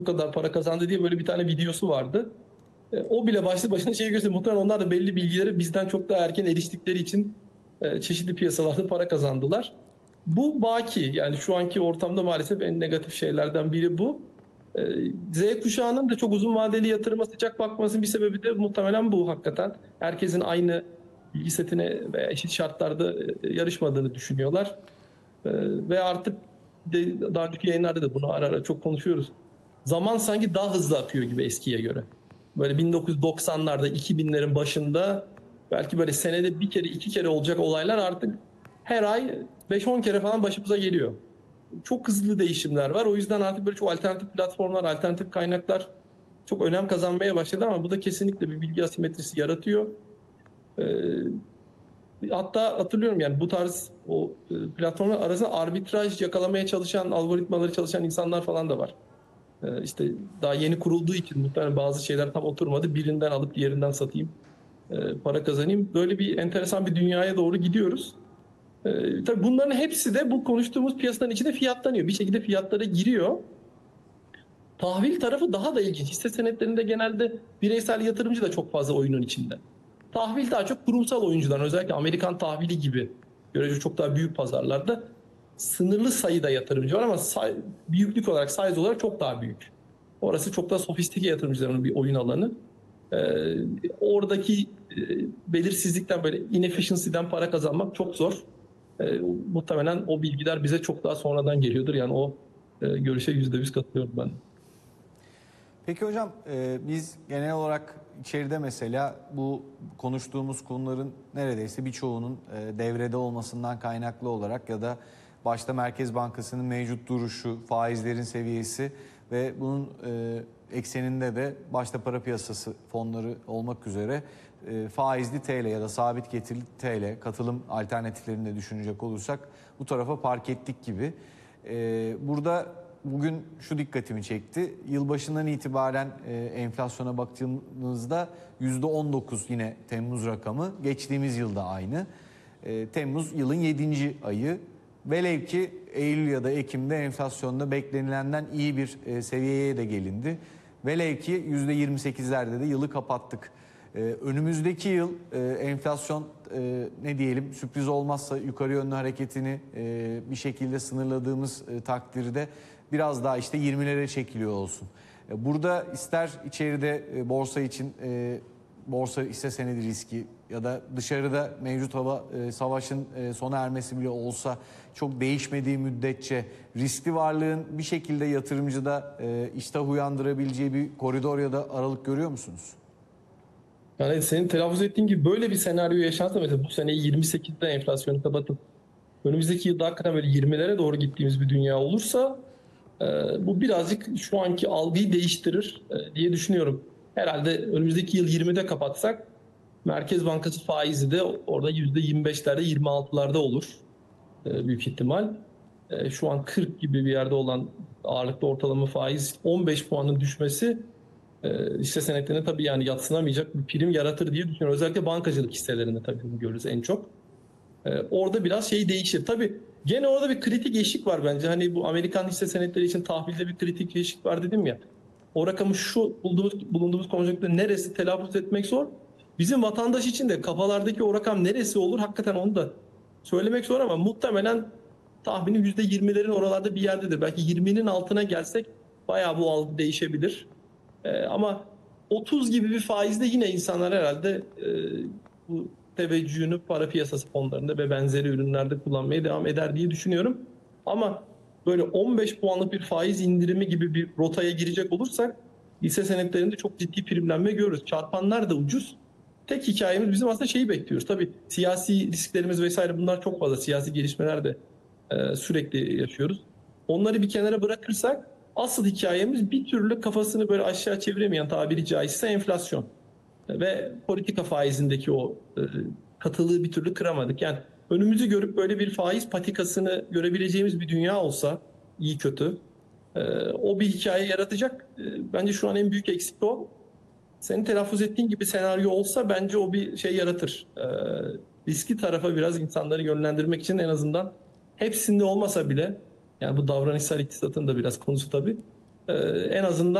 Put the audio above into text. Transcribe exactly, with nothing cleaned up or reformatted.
bu kadar para kazandı diye böyle bir tane videosu vardı. E, o bile başlı başına şey gösteriyor. Muhtemelen onlar da belli bilgileri bizden çok daha erken eriştikleri için e, çeşitli piyasalarda para kazandılar. Bu baki, yani şu anki ortamda maalesef en negatif şeylerden biri bu. E, Z kuşağının da çok uzun vadeli yatırıma sıcak bakmasının bir sebebi de muhtemelen bu hakikaten. Herkesin aynı bilgi setine ve eşit şartlarda e, yarışmadığını düşünüyorlar. E, ve artık de, daha önceki yayınlarda da bunu ara ara çok konuşuyoruz. Zaman sanki daha hızlı akıyor gibi eskiye göre. Böyle bin dokuz yüz doksanlarda, iki binlerin başında belki böyle senede bir kere, iki kere olacak olaylar artık her ay beş on kere falan başımıza geliyor. Çok hızlı değişimler var. O yüzden artık böyle çok alternatif platformlar, alternatif kaynaklar çok önem kazanmaya başladı ama bu da kesinlikle bir bilgi asimetrisi yaratıyor. Ee, hatta hatırlıyorum, yani bu tarz o e, platformlar arasında arbitraj yakalamaya çalışan, algoritmaları çalışan insanlar falan da var. Ee, işte daha yeni kurulduğu için muhtemelen bazı şeyler tam oturmadı. Birinden alıp diğerinden satayım, e, para kazanayım. Böyle bir enteresan bir dünyaya doğru gidiyoruz. Ee, tabii bunların hepsi de bu konuştuğumuz piyasanın içinde fiyatlanıyor. Bir şekilde fiyatlara giriyor. Tahvil tarafı daha da ilginç. Hisse senetlerinde genelde bireysel yatırımcı da çok fazla oyunun içinde. Tahvil daha çok kurumsal oyuncular, özellikle Amerikan tahvili gibi görece çok daha büyük pazarlarda sınırlı sayıda yatırımcı var ama say, büyüklük olarak, size olarak çok daha büyük. Orası çok daha sofistike yatırımcıların bir oyun alanı. Ee, oradaki e, belirsizlikten, böyle inefficiency'den para kazanmak çok zor. Ee, muhtemelen o bilgiler bize çok daha sonradan geliyordur. Yani o e, görüşe yüzde yüz katılıyorum ben. Peki hocam, e, biz genel olarak içeride mesela bu konuştuğumuz konuların neredeyse birçoğunun e, devrede olmasından kaynaklı olarak ya da başta Merkez Bankası'nın mevcut duruşu, faizlerin seviyesi ve bunun e, ekseninde de başta para piyasası fonları olmak üzere e, faizli T L ya da sabit getirili T L katılım alternatiflerini de düşünecek olursak bu tarafa park ettik gibi. E, burada bugün şu dikkatimi çekti. Yılbaşından itibaren e, enflasyona baktığımızda yüzde on dokuz yine Temmuz rakamı. Geçtiğimiz yılda aynı. E, Temmuz yılın yedinci ayı. Velev ki Eylül ya da Ekim'de enflasyonda beklenilenden iyi bir e, seviyeye de gelindi. Velev ki yüzde yirmi sekizlerde de yılı kapattık. Ee, önümüzdeki yıl e, enflasyon e, ne diyelim sürpriz olmazsa yukarı yönlü hareketini e, bir şekilde sınırladığımız e, takdirde biraz daha işte yirmilere çekiliyor olsun. E, burada ister içeride e, borsa için e, borsa hisse senedi riski ya da dışarıda mevcut hava e, savaşın e, sona ermesi bile olsa çok değişmediği müddetçe riskli varlığın bir şekilde yatırımcıda e, iştah uyandırabileceği bir koridor ya da aralık görüyor musunuz? Yani senin telaffuz ettiğin gibi böyle bir senaryo yaşansa, mesela bu seneyi yirmi sekizde enflasyonu kapatıp önümüzdeki yılda hakikaten böyle yirmilere doğru gittiğimiz bir dünya olursa e, bu birazcık şu anki algıyı değiştirir e, diye düşünüyorum. Herhalde önümüzdeki yıl yirmide kapatsak Merkez Bankası faizi de orada yüzde yirmi beşlerde, yirmi altılarda olur e, büyük ihtimal. E, şu an kırk gibi bir yerde olan ağırlıklı ortalama faiz on beş puanın düşmesi e, hisse senetlerine tabii yani yadsınamayacak bir prim yaratır diye düşünüyorum. Özellikle bankacılık hisselerinde tabii bunu görürüz en çok. E, orada biraz şey değişir. Tabii gene orada bir kritik eşik var bence. Hani bu Amerikan hisse senetleri için tahvilde bir kritik eşik var dedim ya. O rakamı şu bulduğumuz, bulunduğumuz konjonktürde neresi telaffuz etmek zor. Bizim vatandaş için de kafalardaki o rakam neresi olur hakikaten onu da söylemek zor ama muhtemelen tahminim yüzde yirmilerin oralarda bir yerdedir. Belki yirminin altına gelsek bayağı bu algı değişebilir. Ee, ama otuz gibi bir faizde yine insanlar herhalde e, bu teveccühünü para piyasası fonlarında ve benzeri ürünlerde kullanmaya devam eder diye düşünüyorum. Ama böyle on beş puanlık bir faiz indirimi gibi bir rotaya girecek olursak hisse senetlerinde çok ciddi primlenme görürüz. Çarpanlar da ucuz. Tek hikayemiz bizim aslında şeyi bekliyoruz. Tabii siyasi risklerimiz vesaire bunlar çok fazla. Siyasi gelişmeler de e, sürekli yaşıyoruz. Onları bir kenara bırakırsak asıl hikayemiz bir türlü kafasını böyle aşağı çeviremeyen, tabiri caizse, enflasyon. Ve politika faizindeki o e, katılığı bir türlü kıramadık. Yani önümüzü görüp böyle bir faiz patikasını görebileceğimiz bir dünya olsa, iyi kötü, e, o bir hikaye yaratacak. E, bence şu an en büyük eksik o. Senin telaffuz ettiğin gibi senaryo olsa bence o bir şey yaratır. E, riskli tarafa biraz insanları yönlendirmek için en azından hepsinde olmasa bile, yani bu davranışsal iktisatın da biraz konusu tabii. e, en azından